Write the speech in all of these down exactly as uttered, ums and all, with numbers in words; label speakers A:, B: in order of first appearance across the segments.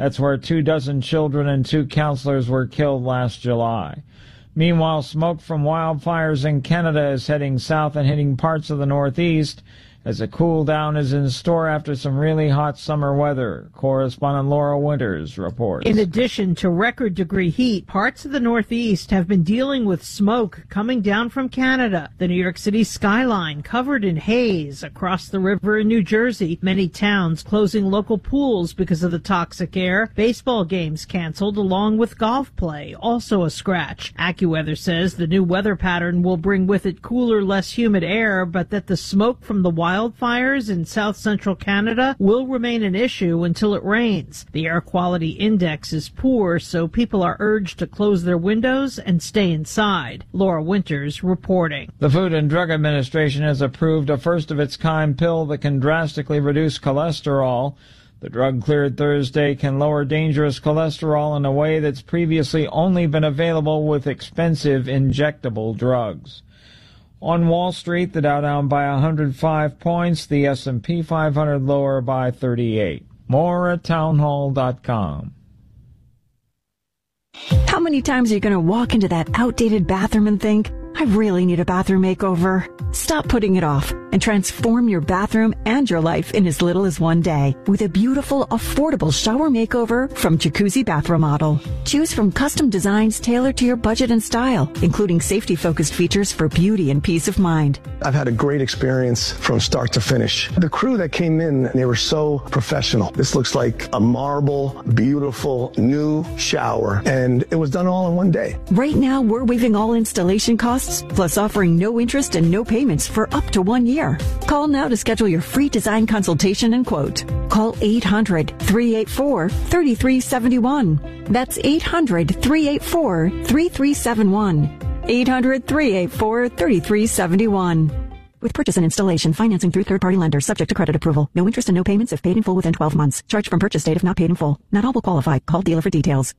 A: That's where two dozen children and two counselors were killed last July. Meanwhile, smoke from wildfires in Canada is heading south and hitting parts of the Northeast as a cool down is in store after some really hot summer weather. Correspondent Laura Winters reports.
B: In addition to record degree heat, parts of the Northeast have been dealing with smoke coming down from Canada. The New York City skyline covered in haze across the river in New Jersey. Many towns closing local pools because of the toxic air. Baseball games canceled along with golf play, also a scratch. AccuWeather says the new weather pattern will bring with it cooler, less humid air, but that the smoke from the wildfires in south central Canada will remain an issue until it rains. The air quality index is poor, so people are urged to close their windows and stay inside. Laura Winters reporting.
A: The Food and Drug Administration has approved a first-of-its-kind pill that can drastically reduce cholesterol. The drug cleared Thursday can lower dangerous cholesterol in a way that's previously only been available with expensive injectable drugs. On Wall Street, the Dow down by one hundred five points, the S and P five hundred lower by thirty-eight. More at townhall dot com.
C: How many times are you going to walk into that outdated bathroom and think, I really need a bathroom makeover? Stop putting it off and transform your bathroom and your life in as little as one day with a beautiful, affordable shower makeover from Jacuzzi Bath Remodel. Choose from custom designs tailored to your budget and style, including safety-focused features for beauty and peace of mind.
D: I've had a great experience from start to finish. The crew that came in, they were so professional. This looks like a marble, beautiful, new shower, and it was done all in one day.
C: Right now, we're waiving all installation costs, plus offering no interest and no payments for up to one year. Call now to schedule your free design consultation and quote. Call eight hundred, three eight four, three three seven one. That's eight hundred, three eight four, three three seven one. eight hundred, three eight four, three three seven one. With purchase and installation, financing through third-party lenders, subject to credit approval. No interest and no payments if paid in full within twelve months. Charge from purchase date if not paid in full. Not all will qualify. Call dealer for details.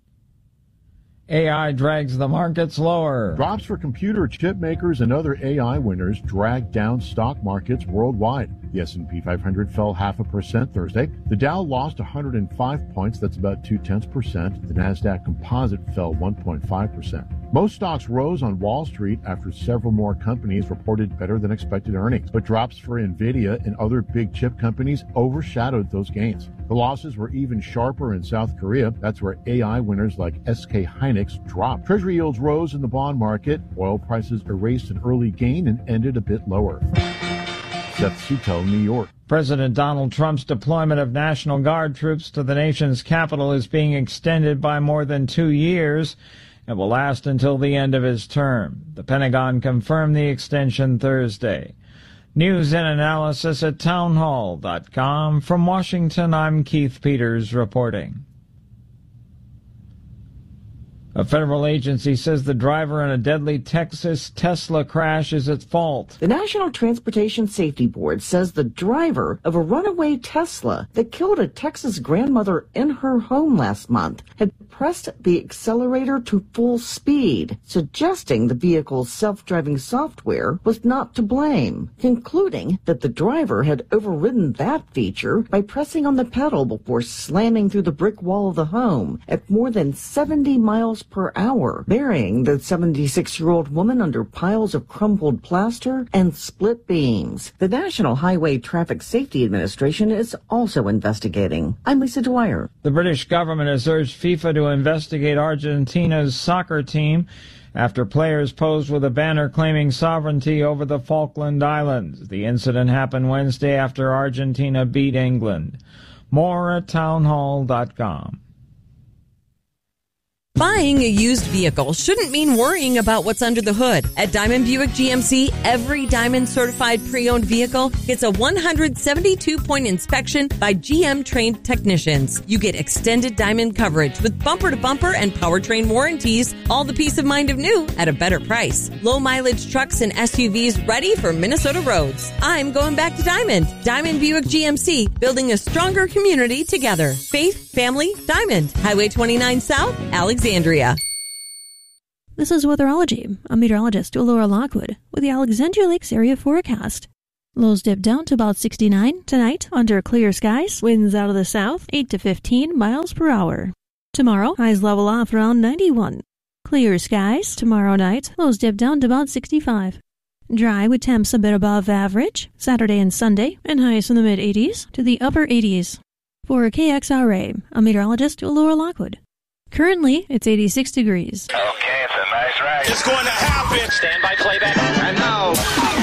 A: A I drags the markets lower.
E: Drops for computer chip makers and other A I winners dragged down stock markets worldwide. The S and P five hundred fell half a percent Thursday. The Dow lost one hundred five points. That's about two-tenths percent. The NASDAQ Composite fell one point five percent. Most stocks rose on Wall Street after several more companies reported better than expected earnings, but drops for Nvidia and other big chip companies overshadowed those gains. The losses were even sharper in South Korea. That's where A I winners like S K Hynix dropped. Treasury yields rose in the bond market. Oil prices erased an early gain and ended a bit lower. Seth Sutel, New York.
A: President Donald Trump's deployment of National Guard troops to the nation's capital is being extended by more than two years and will last until the end of his term. The Pentagon confirmed the extension Thursday. News and analysis at townhall dot com. From Washington, I'm Keith Peters reporting. A federal agency says the driver in a deadly Texas Tesla crash is at fault.
F: The National Transportation Safety Board says the driver of a runaway Tesla that killed a Texas grandmother in her home last month had pressed the accelerator to full speed, suggesting the vehicle's self-driving software was not to blame, concluding that the driver had overridden that feature by pressing on the pedal before slamming through the brick wall of the home at more than seventy miles per hour, burying the seventy-six-year-old woman under piles of crumpled plaster and split beams. The National Highway Traffic Safety Administration is also investigating. I'm Lisa Dwyer.
A: The British government has urged FIFA to investigate Argentina's soccer team after players posed with a banner claiming sovereignty over the Falkland Islands. The incident happened Wednesday after Argentina beat England. More at townhall dot com.
G: Buying a used vehicle shouldn't mean worrying about what's under the hood. At Diamond Buick G M C, every Diamond certified pre-owned vehicle gets a one hundred seventy-two point inspection by G M-trained technicians. You get extended Diamond coverage with bumper-to-bumper and powertrain warranties, all the peace of mind of new at a better price. Low-mileage trucks and S U Vs ready for Minnesota roads. I'm going back to Diamond. Diamond Buick G M C, building a stronger community together. Faith, family, Diamond. Highway twenty-nine South, Alexandria. Andrea.
H: This is Weatherology. I'm meteorologist Laura Lockwood with the Alexandria Lakes area forecast. Lows dip down to about sixty-nine. Tonight, under clear skies, winds out of the south, eight to fifteen miles per hour. Tomorrow, highs level off around ninety-one. Clear skies tomorrow night, lows dip down to about sixty-five. Dry with temps a bit above average, Saturday and Sunday, and highs from the mid-eighties to the upper eighties. For K X R A, I'm meteorologist Laura Lockwood. Currently, it's eighty-six degrees.
I: Okay, it's a nice ride.
J: It's going to happen.
I: Stand by playback. And now,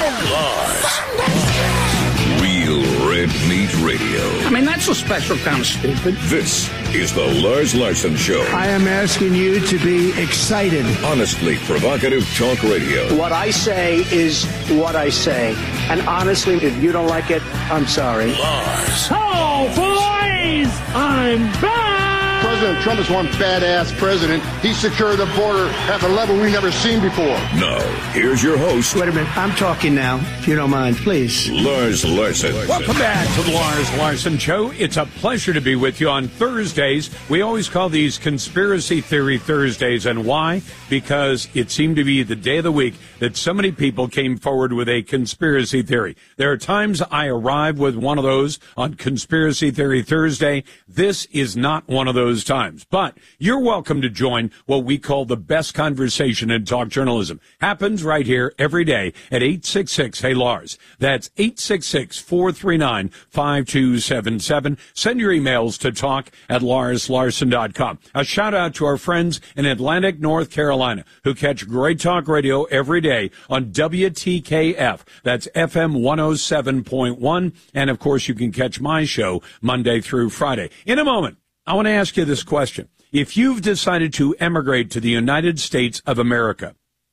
J: Lars. Real Red Meat Radio.
K: I mean, that's a special kind of stupid.
J: This is the Lars Larson Show.
K: I am asking you to be excited.
J: Honestly provocative talk radio.
L: What I say is what I say. And honestly, if you don't like it, I'm sorry.
J: Lars.
M: Oh, boys! I'm back!
N: President Trump is one badass president. He secured the border at a level we've never seen before.
J: Now, here's your host.
K: Wait a minute. I'm talking now, if you don't mind, please.
J: Lars Larson.
O: Welcome back to the Lars Larson Show. It's a pleasure to be with you on Thursdays. We always call these Conspiracy Theory Thursdays. And why? Because it seemed to be the day of the week that so many people came forward with a conspiracy theory. There are times I arrive with one of those on Conspiracy Theory Thursday. This is not one of those times. But you're welcome to join what we call the best conversation in talk journalism. Happens right here every day at eight six six, hey Lars. That's eight six six, four three nine, five two seven seven. Send your emails to talk at lars larson dot com. A shout out to our friends in Atlantic, North Carolina, who catch great talk radio every day on W T K F. That's F M one oh seven point one. And of course, you can catch my show Monday through Friday. In a moment, I want to ask you this question. If you've decided to emigrate to the United States of America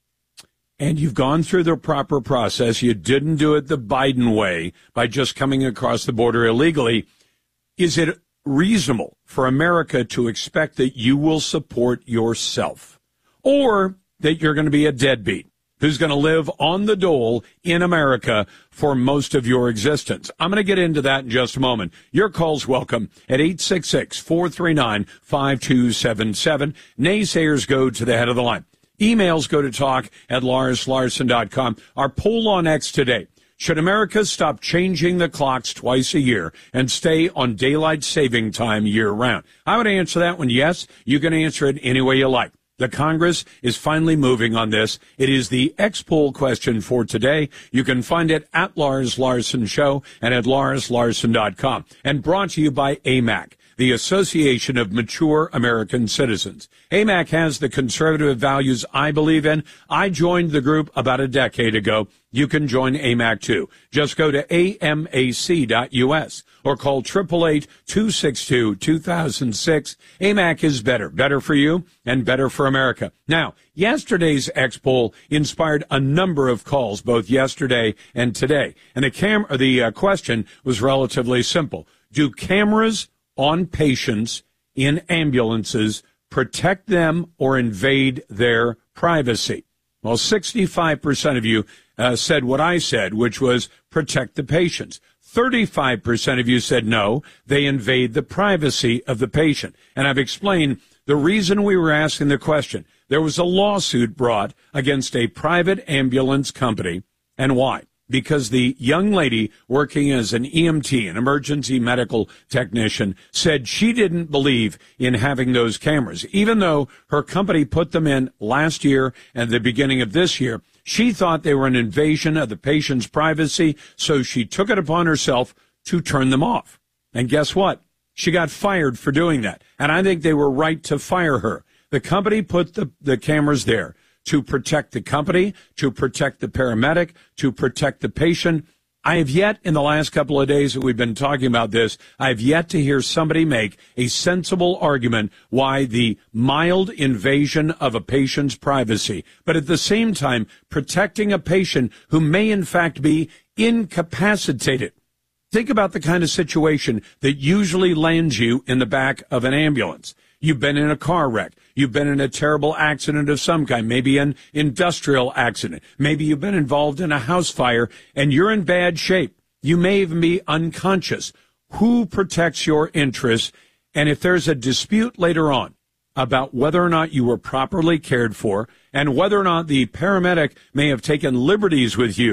O: and you've gone through the proper process, you didn't do it the Biden way by just coming across the border illegally, is it reasonable for America to expect that you will support yourself or that you're going to be a deadbeat who's going to live on the dole in America for most of your existence? I'm going to get into that in just a moment. Your call's welcome at eight six six, four three nine, five two seven seven. Naysayers go to the head of the line. Emails go to talk at lars larson dot com. Our poll on X today. Should America stop changing the clocks twice a year and stay on daylight saving time year round? I would answer that one yes. You can answer it any way you like. The Congress is finally moving on this. It is the X poll question for today. You can find it at Lars Larson Show and at lars larson dot com. And brought to you by A M A C, the Association of Mature American Citizens. A M A C has the conservative values I believe in. I joined the group about a decade ago. You can join A M A C too. Just go to A M A C dot U S or call eight eight eight, two six two, two thousand six. A M A C is better. Better for you and better for America. Now, yesterday's X poll inspired a number of calls, both yesterday and today. And the cam- or the uh, question was relatively simple. Do cameras on patients in ambulances protect them or invade their privacy? Well, sixty-five percent of you uh, said what I said, which was protect the patients. thirty-five percent of you said no, they invade the privacy of the patient. And I've explained the reason we were asking the question. There was a lawsuit brought against a private ambulance company. And why? Because the young lady working as an E M T, an emergency medical technician, said she didn't believe in having those cameras. Even though her company put them in last year and the beginning of this year, she thought they were an invasion of the patient's privacy, so she took it upon herself to turn them off. And guess what? She got fired for doing that. And I think they were right to fire her. The company put the, the cameras there to protect the company, to protect the paramedic, to protect the patient. I have yet, in the last couple of days that we've been talking about this, I have yet to hear somebody make a sensible argument why the mild invasion of a patient's privacy, but at the same time protecting a patient who may in fact be incapacitated. Think about the kind of situation that usually lands you in the back of an ambulance. You've been in a car wreck. You've been in a terrible accident of some kind, maybe an industrial accident. Maybe you've been involved in a house fire and you're in bad shape. You may even be unconscious. Who protects your interests? And if there's a dispute later on about whether or not you were properly cared for and whether or not the paramedic may have taken liberties with you,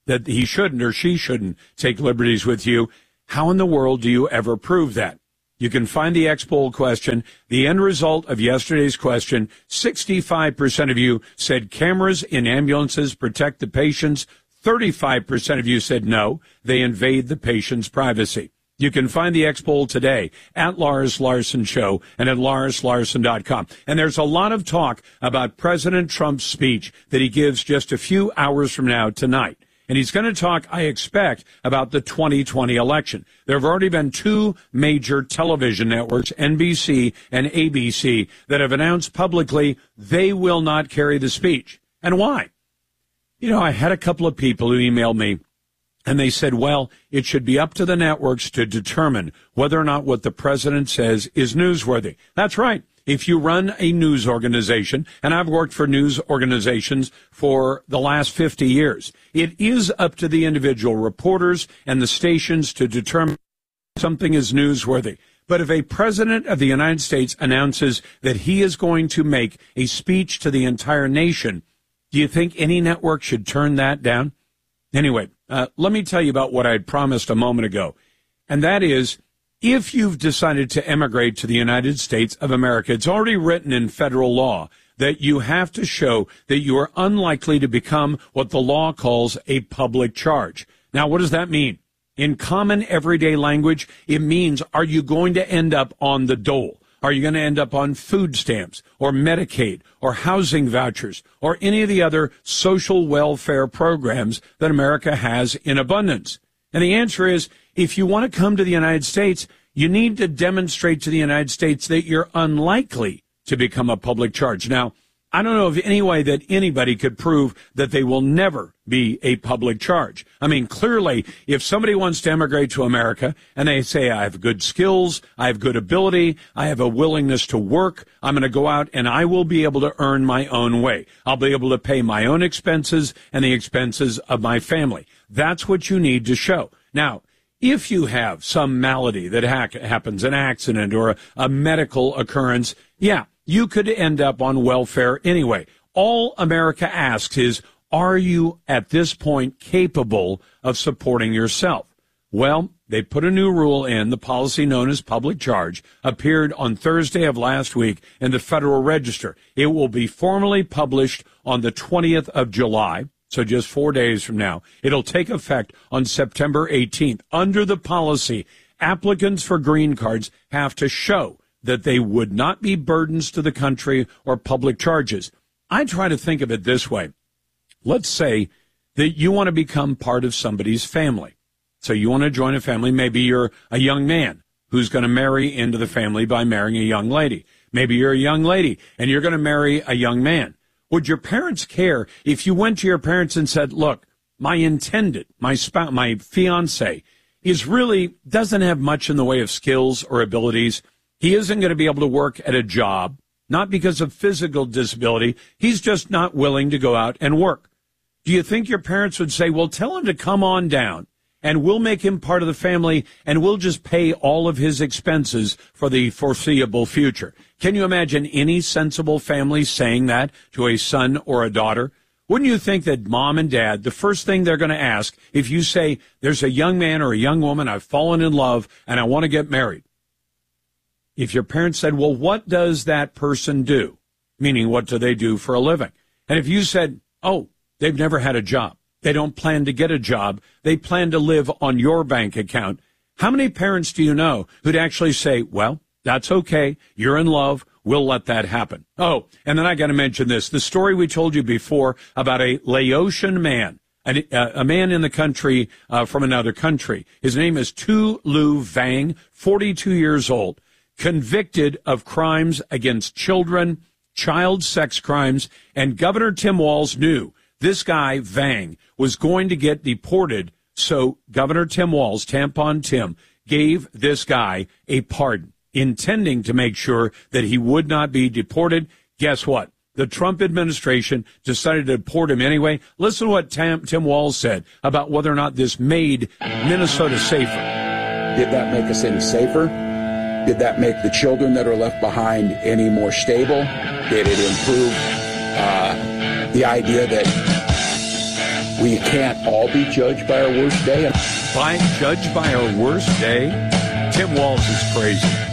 O: that he shouldn't or she shouldn't take liberties with you. How in the world do you ever prove that? You can find the X-Poll question, the end result of yesterday's question. sixty-five percent of you said cameras in ambulances protect the patients. thirty-five percent of you said no, they invade the patient's privacy. You can find the X-Poll today at Lars Larson Show and at lars larson dot com. And there's a lot of talk about President Trump's speech that he gives just a few hours from now tonight. And he's going to talk, I expect, about the twenty twenty election. There have already been two major television networks, N B C and A B C, that have announced publicly they will not carry the speech. And why? You know, I had a couple of people who emailed me, and they said, well, it should be up to the networks to determine whether or not what the president says is newsworthy. That's right. If you run a news organization, and I've worked for news organizations for the last fifty years, it is up to the individual reporters and the stations to determine if something is newsworthy. But if a president of the United States announces that he is going to make a speech to the entire nation, do you think any network should turn that down? Anyway, uh, let me tell you about what I had promised a moment ago, and that is, if you've decided to emigrate to the United States of America, it's already written in federal law that you have to show that you are unlikely to become what the law calls a public charge. Now, what does that mean? In common everyday language, it means, are you going to end up on the dole? Are you going to end up on food stamps or Medicaid or housing vouchers or any of the other social welfare programs that America has in abundance? And the answer is, if you want to come to the United States, you need to demonstrate to the United States that you're unlikely to become a public charge. Now, I don't know of any way that anybody could prove that they will never be a public charge. I mean, clearly, if somebody wants to emigrate to America and they say, I have good skills, I have good ability, I have a willingness to work, I'm going to go out and I will be able to earn my own way. I'll be able to pay my own expenses and the expenses of my family. That's what you need to show. Now, if you have some malady that ha- happens, an accident or a, a medical occurrence, yeah, you could end up on welfare anyway. All America asks is, are you at this point capable of supporting yourself? Well, they put a new rule in. The policy known as public charge appeared on Thursday of last week in the Federal Register. It will be formally published on the twentieth of July. So just four days from now. It'll take effect on September eighteenth. Under the policy, applicants for green cards have to show that they would not be burdens to the country or public charges. I try to think of it this way. Let's say that you want to become part of somebody's family. So you want to join a family. Maybe you're a young man who's going to marry into the family by marrying a young lady. Maybe you're a young lady and you're going to marry a young man. Would your parents care if you went to your parents and said, look, my intended, my spouse, my fiance is really doesn't have much in the way of skills or abilities. He isn't going to be able to work at a job, not because of physical disability. He's just not willing to go out and work. Do you think your parents would say, well, tell him to come on down and we'll make him part of the family and we'll just pay all of his expenses for the foreseeable future? Can you imagine any sensible family saying that to a son or a daughter? Wouldn't you think that mom and dad, the first thing they're going to ask, if you say, there's a young man or a young woman, I've fallen in love and I want to get married. If your parents said, well, what does that person do? Meaning, what do they do for a living? And if you said, oh, they've never had a job. They don't plan to get a job. They plan to live on your bank account. How many parents do you know who'd actually say, well, that's okay. You're in love. We'll let that happen. Oh, and then I got to mention this. The story we told you before about a Laotian man, a, a man in the country uh, from another country. His name is Tu Lu Vang, forty-two years old, convicted of crimes against children, child sex crimes, and Governor Tim Walz knew this guy, Vang, was going to get deported, so Governor Tim Walz, Tampon Tim, gave this guy a pardon, intending to make sure that he would not be deported. Guess what? The Trump administration decided to deport him anyway. Listen to what Tam, Tim Walz said about whether or not this made Minnesota safer.
P: Did that make us any safer? Did that make the children that are left behind any more stable? Did it improve uh, the idea that We can't all be judged by our worst day.
O: By judged by our worst day? Tim Walz is crazy.